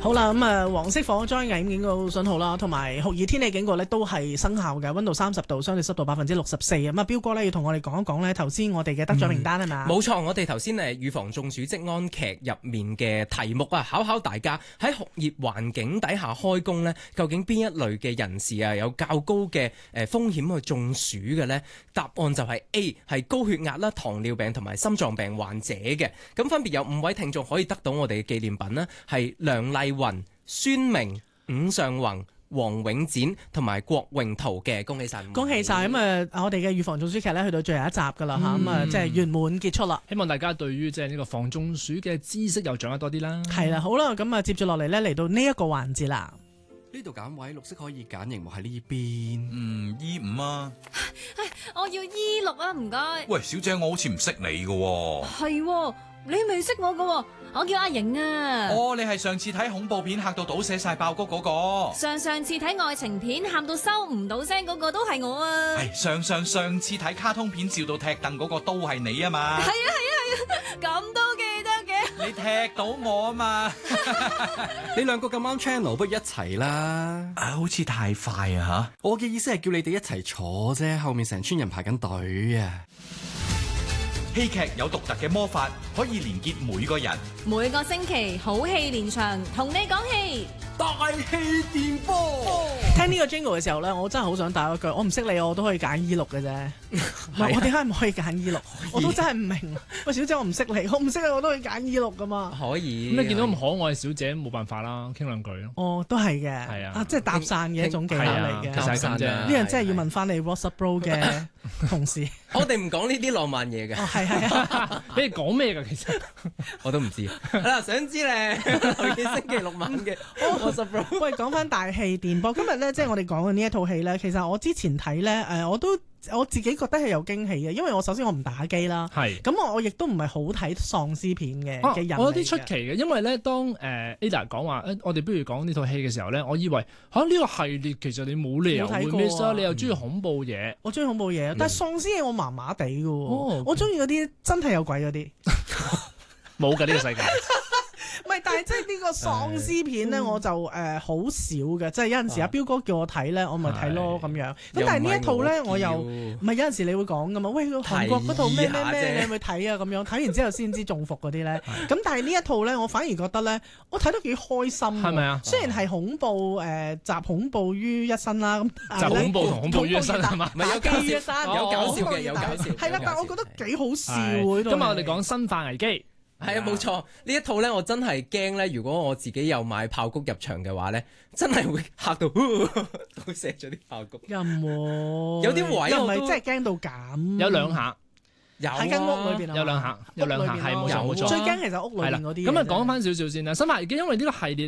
好啦，咁黃色火災危險警告信號啦，同埋酷熱天氣警告咧都係生效嘅，溫度30度，相對濕度64%。咁啊，彪哥咧要同我哋講一講咧，頭先我哋嘅得獎名單係咪？ 冇錯，我哋頭先預防中暑職安劇入面嘅題目啊，考大家喺酷熱環境底下開工咧，究竟邊一類嘅人士啊有較高嘅風險去中暑嘅呢？答案就係 A， 係高血壓啦、糖尿病同埋心臟病患者嘅。咁分別有5位聽眾可以得到我哋嘅紀念品啦，係梁麗雲、孫明、伍尚宏、黃永展同埋郭榮圖嘅，恭喜晒！ 恭喜晒！咁我哋嘅預防中暑劇咧去到最後一集噶啦嚇，咁即係圓滿結束啦。 希望大家對於即係呢個防中暑嘅知識又掌握多啲啦。 係啦，好啦，咁接住落嚟咧嚟到呢一個環節啦。 呢度揀位，綠色可以揀，熒幕喺呢邊。 E5啊。 我要 E6啊，唔該。 喂，小姐，我好似唔識你㗎喎。 係，你未識我㗎喎，我叫阿瑩啊。 哦，你係上次睇恐怖片嚇到倒瀉晒爆谷嗰個。 上次睇愛情片喊到收唔到聲嗰個都係我啊。 係上次睇卡通片笑到踢凳嗰個都係你啊嘛。 係啊，咁都記得嘅。 你踢到我啊嘛。 你兩個咁啱 channel，不如一齊啦。 好似太快啊吓。 我嘅意思係叫你哋一齊坐啫，後面成村人排緊隊啊。 戲劇有獨特嘅魔法，可以連結每個人。 每個星期好戲連場，同你講戲。 大氣電波。 聽呢個 jingle 嘅時候咧，我真係好想打一句，我唔識你，我都可以揀 E6嘅啫。唔係，我點解唔可以揀 E6？我都真係唔明。喂，小姐，我唔識你，我唔識你，我都可以揀 E6噶嘛？ 可以。 咁你見到咁可愛嘅小姐，冇辦法啦，傾兩句咯。 哦，都係嘅。 係啊， 即係搭訕嘅一種技巧嚟嘅。 其實係咁啫。 呢樣真係要問翻你 WhatsApp Bro 嘅同事。 我哋唔講呢啲浪漫嘢嘅。 哦，係啊。 你哋講咩㗎？其實我都唔知。嗱，想知咧，星期六晚嘅 WhatsApp Bro。 喂，講翻大氣電波，今日咧即係我哋講嘅呢一套戲咧，其實我之前睇咧，我自己覺得係有驚喜嘅，因為我首先我唔打機啦，咁我亦都唔係好睇喪屍片嘅人。 我有啲出奇嘅，因為咧當Ada 講話我哋不如講呢套戲嘅時候咧，我以為呢個系列其實你冇理由會 miss 啊，你又中意恐怖嘢， 我中意恐怖嘢，但係喪屍嘢我麻麻地嘅喎，我中意嗰啲真係有鬼嗰啲， 冇㗎呢個世界。 唔係，但係即係呢個喪屍片咧，我就好少嘅，即係有陣時阿彪哥叫我睇咧，我咪睇咯咁樣。咁但係呢一套咧，我又唔係有陣時你會講噶嘛？喂，韓國嗰套咩咩咩，你係咪睇啊？咁樣睇完之後先知中伏嗰啲咧。咁但係呢一套咧，我反而覺得咧，我睇得幾開心。係咪啊？雖然係恐怖集恐怖於一身啦，咁集恐怖同恐怖於一身係嘛？ 唔係有搞笑，有搞笑嘅，有搞笑。 係啦，但係我覺得幾好笑。 今日我哋講生化危機。 係啊，冇錯，呢一套咧，我真係驚咧。如果我自己有買炮谷入場嘅話咧，真係會嚇到都射咗啲炮谷。 有啲位又唔係真係驚到咁。 有兩下， 喺間屋裏邊有兩下，係冇錯。 最驚其實屋裏邊嗰啲。 咁啊，講翻少少先啦。生化危機因為呢個系列。